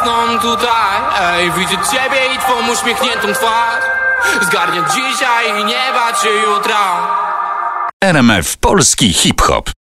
rosną tutaj. Ej, widzę ciebie i twą uśmiechniętą twarz. Zgarniać dzisiaj i nie bać się jutra. RMF Polski Hip Hop.